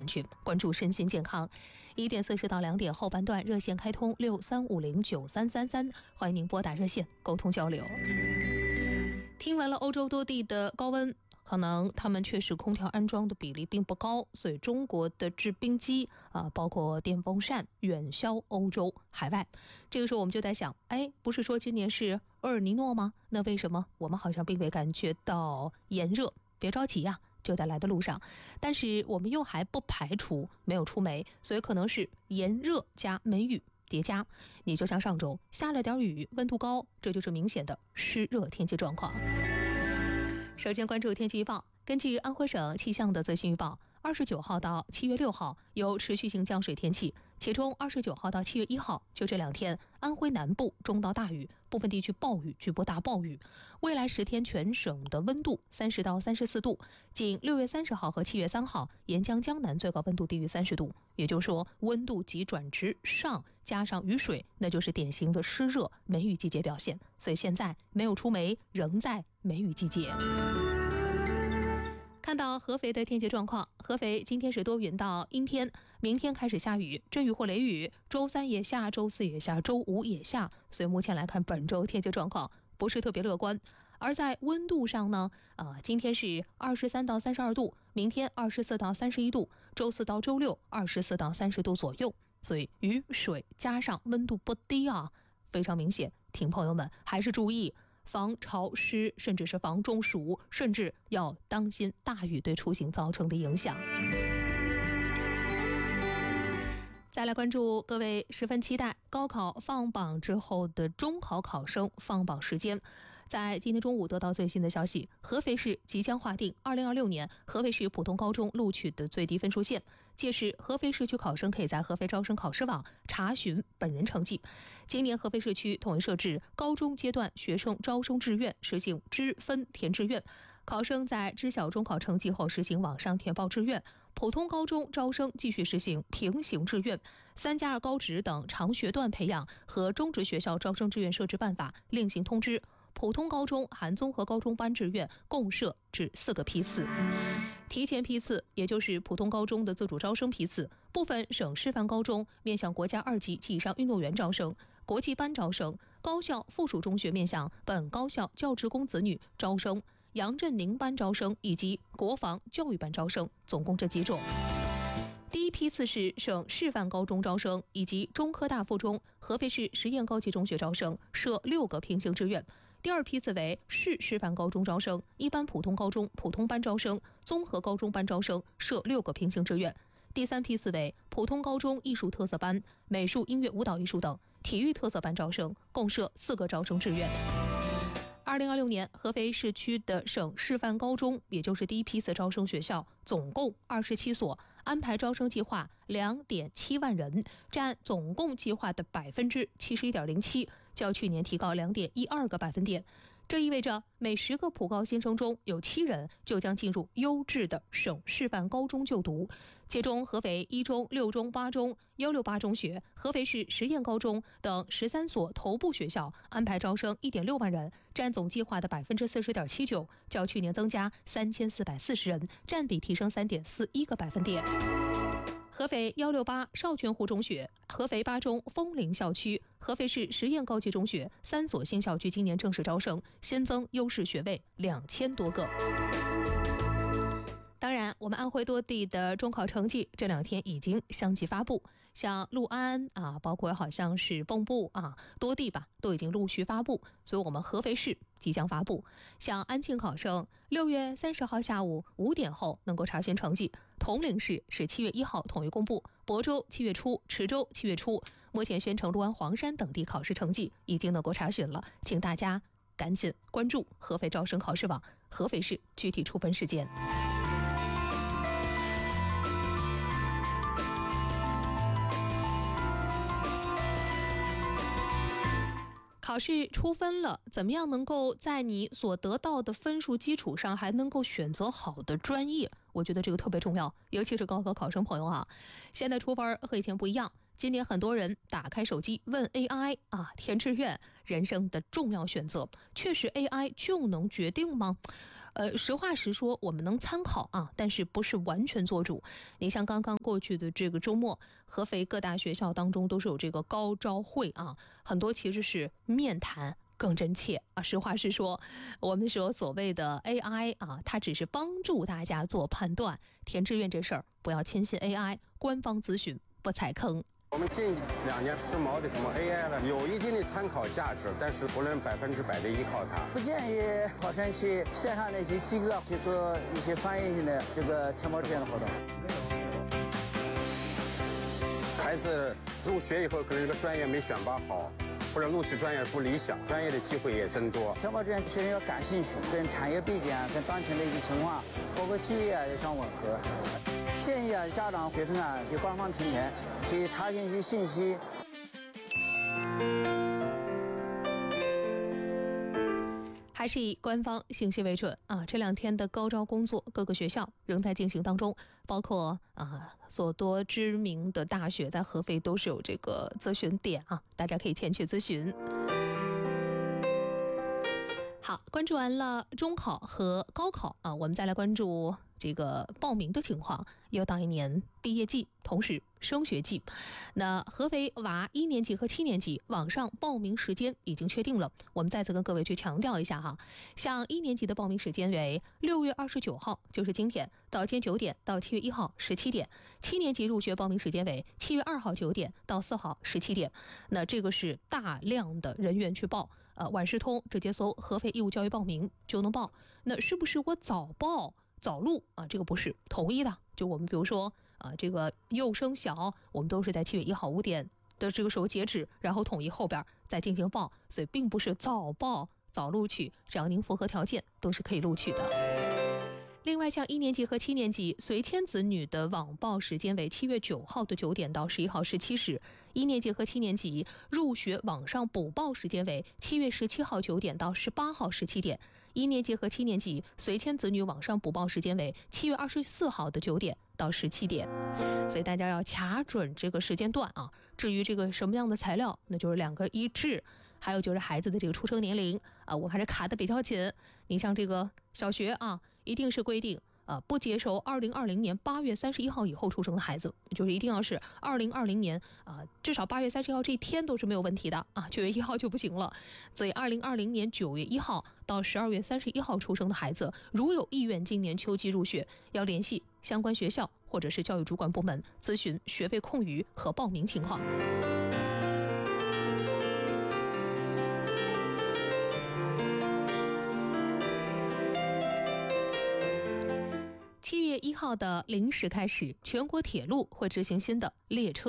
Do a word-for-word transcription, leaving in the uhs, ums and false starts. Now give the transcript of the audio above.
觉，关注身心健康。一点四十到两点后半段热线开通六三五零九三三三，欢迎您拨打热线沟通交流。听完了欧洲多地的高温，可能他们确实空调安装的比例并不高，所以中国的制冰机啊，包括电风扇远销欧洲海外。这个时候我们就在想，哎，不是说今年是厄尔尼诺吗？那为什么我们好像并未感觉到炎热？别着急呀、啊，就在来的路上。但是我们又还不排除没有出梅，所以可能是炎热加梅雨叠加。你就像上周下了点雨，温度高，这就是明显的湿热天气状况。首先关注天气预报，根据安徽省气象的最新预报，二十九号到七月六号有持续性降水天气，其中二十九号到七月一号就这两天，安徽南部中到大雨，部分地区暴雨，局部大暴雨。未来十天全省的温度三十到三十四度，仅六月三十号和七月三号，沿江江南最高温度低于三十度，也就是说温度急转直上，加上雨水，那就是典型的湿热梅雨季节表现。所以现在没有出梅，仍在梅雨季节。看到合肥的天气状况，合肥今天是多云到阴天，明天开始下雨，阵雨或雷雨，周三也下，周四也下，周五也下，所以目前来看本周天气状况不是特别乐观。而在温度上呢，呃，今天是二十三到三十二度，明天二十四到三十一度，周四到周六二十四到三十度左右，所以雨水加上温度不低啊，非常明显，听朋友们还是注意防潮湿，甚至是防中暑，甚至要当心大雨对出行造成的影响。再来关注各位十分期待高考放榜之后的中考考生放榜时间。在今天中午得到最新的消息，合肥市即将划定二零二六年合肥市普通高中录取的最低分数线，届时合肥市区考生可以在合肥招生考试网查询本人成绩。今年合肥市区统一设置高中阶段学生招生志愿，实行知分填志愿，考生在知晓中考成绩后实行网上填报志愿。普通高中招生继续实行平行志愿，三加二高职等长学段培养和中职学校招生志愿设置办法另行通知。普通高中含综合高中班志愿共设至四个批次，提前批次也就是普通高中的自主招生批次，部分省示范高中面向国家二级及以上运动员招生，国际班招生，高校附属中学面向本高校教职工子女招生，杨振宁班招生以及国防教育班招生，总共这几种。第一批次是省示范高中招生以及中科大附中、合肥市实验高级中学招生，设六个平行志愿。第二批次为市示范高中招生、一般普通高中普通班招生、综合高中班招生，设六个平行志愿。第三批次为普通高中艺术特色班、美术、音乐、舞蹈艺术等体育特色班招生，共设四个招生志愿。二零二六年合肥市区的省示范高中，也就是第一批次招生学校，总共二十七所，安排招生计划两点七万人，占总共计划的百分之七十一点零七，较去年提高两点一二个百分点。这意味着每十个普高新生中有七人就将进入优质的省示范高中就读，其中合肥一中、六中、八中、幺六八中学、合肥市实验高中等十三所头部学校安排招生一点六万人，占总计划的百分之四十点七九，较去年增加三千四百四十人，占比提升三点四一个百分点。合肥幺六八少泉湖中学、合肥八中枫林校区、合肥市实验高级中学三所新校区今年正式招生，新增优势学位两千多个。当然，我们安徽多地的中考成绩这两天已经相继发布，像六安啊，包括好像是蚌埠啊，多地吧都已经陆续发布，所以我们合肥市即将发布。像安庆考生六月三十号下午五点后能够查询成绩，铜陵市是七月一号统一公布，亳州七月初，池州七月初。目前宣城、六安、黄山等地考试成绩已经能够查询了，请大家赶紧关注合肥招生考试网合肥市具体出分时间。考试出分了，怎么样能够在你所得到的分数基础上还能够选择好的专业？我觉得这个特别重要，尤其是高考考生朋友啊，现在出分和以前不一样。今年很多人打开手机问 A I 啊，填志愿，人生的重要选择，确实 A I 就能决定吗？ 呃，实话实说，我们能参考啊，但是不是完全做主。你像刚刚过去的这个周末，合肥各大学校当中都是有这个高招会啊，很多其实是面谈更真切啊。实话实说，我们说所谓的 A I 啊，它只是帮助大家做判断，填志愿这事儿不要轻信 A I， 官方咨询不踩坑。 我们近两年时髦的什么 A I 了，有一定的参考价值，但是不能百分之百的依靠它。 不建议考生去线上那些机构去做一些商业性的这个填报志愿的活动。 孩子入学以后，可能这个专业没选拔好，或者录取专业不理想，专业的机会也增多。 填报志愿学生要感兴趣，跟产业背景啊，跟当前的一个情况，包括就业啊也相吻合。建议啊，家长、学生啊，去官方平台去查询一些信息。 还是以官方信息为准啊！这两天的高招工作，各个学校仍在进行当中，包括啊，所多知名的大学在合肥都是有这个咨询点啊，大家可以前去咨询。好，关注完了中考和高考啊，我们再来关注这个报名的情况。又到一年毕业季，同时升学季。那合肥娃一年级和七年级网上报名时间已经确定了，我们再次跟各位去强调一下哈。像一年级的报名时间为六月二十九号，就是今天，早间九点到七月一号十七点；七年级入学报名时间为七月二号九点到四号十七点。那这个是大量的人员去报。呃，万事通直接搜合肥义务教育报名就能报。那是不是我早报早录啊？这个不是统一的。就我们比如说啊，这个幼升小，我们都是在七月一号五点的这个时候截止，然后统一后边再进行报，所以并不是早报早录取，只要您符合条件，都是可以录取的。另外，像一年级和七年级随迁子女的网报时间为七月九号的九点到十一号十七时；一年级和七年级入学网上补报时间为七月十七号九点到十八号十七点；一年级和七年级随迁子女网上补报时间为七月二十四号的九点到十七点。所以大家要卡准这个时间段啊。至于这个什么样的材料，那就是两个一致。还有就是孩子的这个出生年龄啊，我们还是卡得比较紧。你像这个小学啊，一定是规定啊，不接收二零二零年八月三十一号以后出生的孩子，就是一定要是二零二零年啊，至少八月三十一号这一天都是没有问题的啊，九月一号就不行了。所以二零二零年九月一号到十二月三十一号出生的孩子，如有意愿今年秋季入学，要联系相关学校或者是教育主管部门咨询学位空余和报名情况。七月一号的零时开始，全国铁路会执行新的列车